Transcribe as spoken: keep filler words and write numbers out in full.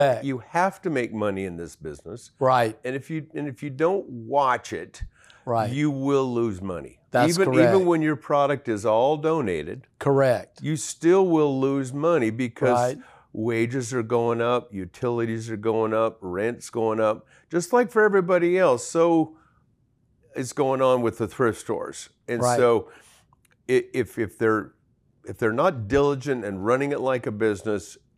Correct. You have to make money in this business. Right. And if you and if you don't watch it, Right. you will lose money. That's even correct. even when your product is all donated, correct. You still will lose money because Right. wages are going up, utilities are going up, rent's going up, just like for everybody else. So it's going on with the thrift stores. And Right. so if if they're if they're not diligent and running it like a business,